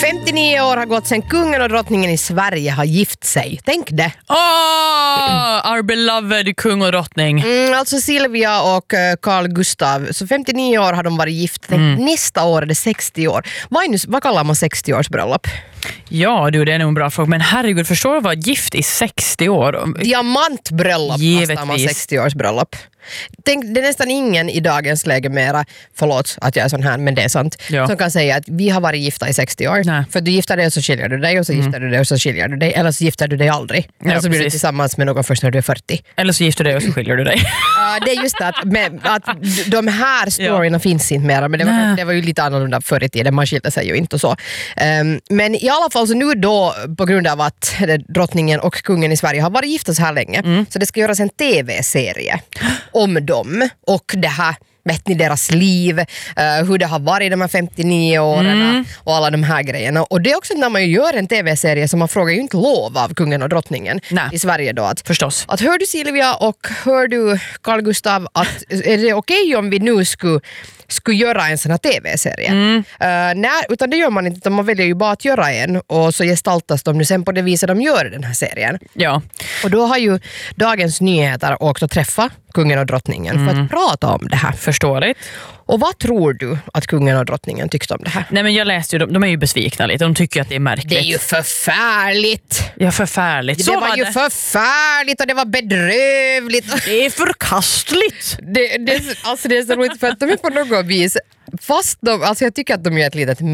59 år har gått sedan kungen och drottningen i Sverige har gift sig. Tänk det. Our beloved kung och drottning. Alltså Silvia och Carl Gustav. Så 59 år har de varit gift. Tänk, nästa år är det 60 år. Vad kallar man 60-årsbröllop? Ja, det är nog en bra fråga. Men herregud, förstår du att vara gift i 60 år? Diamantbröllop kastar man 60-årsbröllop. Tänk, det är nästan ingen i dagens läge mera, förlåt att jag är sån här, men det är sant, som kan säga att vi har varit gifta i 60 år. Nej. För du gifter dig och så skiljer du dig och så gifter du dig och så skiljer du dig. Eller så gifter du dig aldrig. Eller så blir du tillsammans med någon först när du är 40. Eller så gifter du dig och så skiljer du dig. Det är just att de här storyna finns inte mera, men det var ju lite annorlunda förr i tiden, man skilde sig ju inte och så. Men i alla fall så nu då, på grund av att drottningen och kungen i Sverige har varit gifta så här länge, så det ska göras en tv-serie om dem och det här, vet ni, deras liv, hur det har varit de här 59 åren och alla de här grejerna. Och det är också när man ju gör en tv-serie som man frågar ju inte lov av kungen och drottningen i Sverige då. Förstås. Att hör du Silvia och hör du Carl Gustav, att är det okej om vi nu skulle göra en sån här tv-serie? Nej, utan det gör man inte, utan man väljer ju bara att göra en och så gestaltas de nu sen på det viset de gör den här serien. Ja. Och då har ju Dagens Nyheter också träffat kungen och drottningen för att prata om det här. Förståeligt. Och vad tror du att kungen och drottningen tyckte om det här? Nej, men jag läste ju, de är ju besvikna lite. De tycker att det är märkligt. Det är ju förfärligt. Ja, förfärligt. Det var ju förfärligt och det var bedrövligt. Det är förkastligt. Alltså det är så roligt för att de är på något vis, fast jag tycker att de gör ett litet